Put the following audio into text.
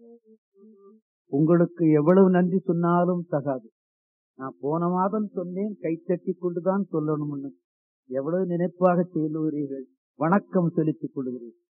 உங்களுக்கு எவ்வளவு நன்றி சொன்னாலும் தகாது. நான் போன மாதம் சொன்னேன், கைத்தட்டி கொண்டுதான் சொல்லணும்னு. எவ்வளவு நினைப்பாக சொல்லுகிறீர்கள், வணக்கம் செலுத்திக் கொள்கிறீர்கள்.